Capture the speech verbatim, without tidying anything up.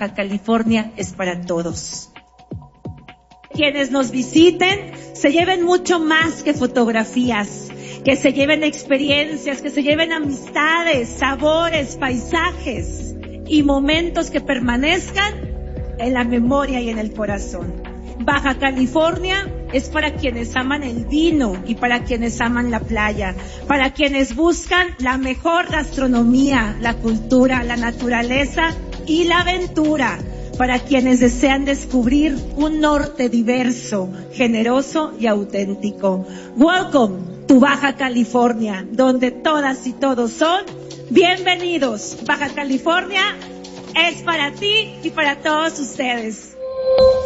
Baja California es para todos. Quienes nos visiten se lleven mucho más que fotografías, que se lleven experiencias, que se lleven amistades, sabores, paisajes y momentos que permanezcan en la memoria y en el corazón. Baja California es para quienes aman el vino y para quienes aman la playa, para quienes buscan la mejor gastronomía, la cultura, la naturaleza y la aventura, para quienes desean descubrir un norte diverso, generoso y auténtico. Welcome to Baja California, donde todas y todos son bienvenidos. Baja California es para ti y para todos ustedes.